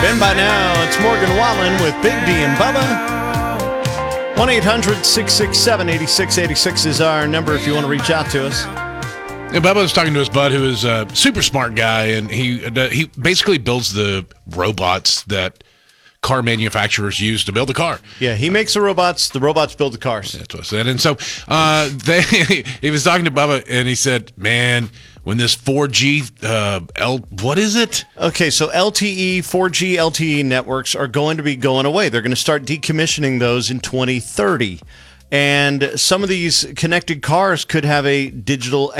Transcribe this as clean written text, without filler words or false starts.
And by now, it's Morgan Wallen with Big D and Bubba. 1-800-667-8686 is our number if you want to reach out to us. Yeah, Bubba was talking to his bud who is a super smart guy, and he basically builds the robots that car manufacturers use to build a car. Yeah, he makes the robots build the cars. That's what I said. And so he was talking to Bubba, and he said, man, when this 4G, what is it? Okay, so 4G LTE networks are going to be going away. They're going to start decommissioning those in 2030. And some of these connected cars could have a digital